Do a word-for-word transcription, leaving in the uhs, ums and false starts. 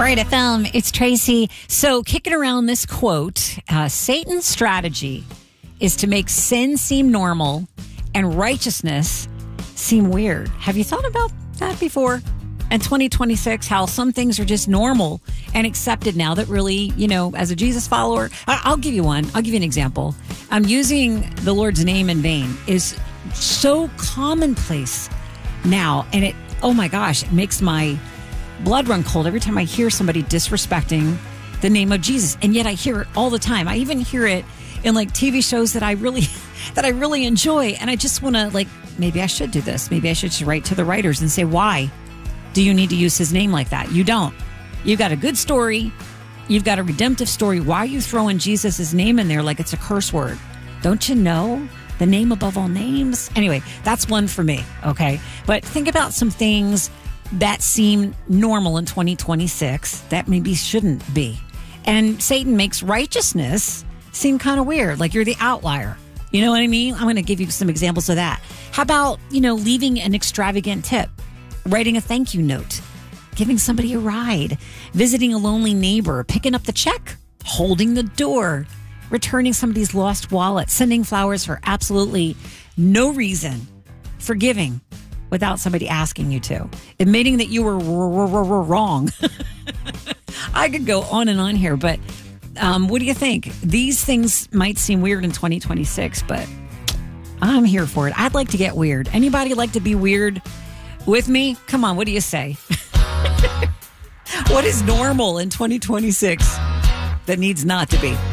Bright F M, it's Tracy. So, kicking around this quote, uh, Satan's strategy is to make sin seem normal and righteousness seem weird. Have you thought about that before? In twenty twenty-six, how some things are just normal and accepted now that really, you know, as a Jesus follower, I- I'll give you one. I'll give you an example. I'm using the Lord's name in vain is so commonplace now. And it, oh my gosh, it makes my blood run cold every time I hear somebody disrespecting the name of Jesus. And yet I hear it all the time. I even hear it in like T V shows that I really, that I really enjoy. And I just want to like, maybe I should do this. Maybe I should write to the writers and say, why do you need to use his name like that? You don't. You've got a good story. You've got a redemptive story. Why are you throwing Jesus' name in there like it's a curse word? Don't you know the name above all names? Anyway, that's one for me. Okay. But think about some things that seem normal in twenty twenty-six that maybe shouldn't be. And Satan makes righteousness seem kind of weird, like you're the outlier. You know what I mean? I'm going to give you some examples of that. How about, you know, leaving an extravagant tip, writing a thank you note, giving somebody a ride, visiting a lonely neighbor, picking up the check, holding the door, returning somebody's lost wallet, sending flowers for absolutely no reason, forgiving without somebody asking you to, admitting that you were wrong. I could go on and on here, but um, what do you think? These things might seem weird in twenty twenty-six, but I'm here for it. I'd like to get weird. Anybody like to be weird with me? Come on, what do you say? What is normal in twenty twenty-six that needs not to be?